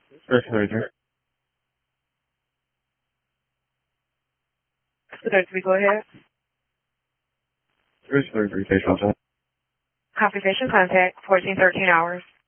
First surgery. We go ahead. First surgery, patient. Computation contact, 1413 hours.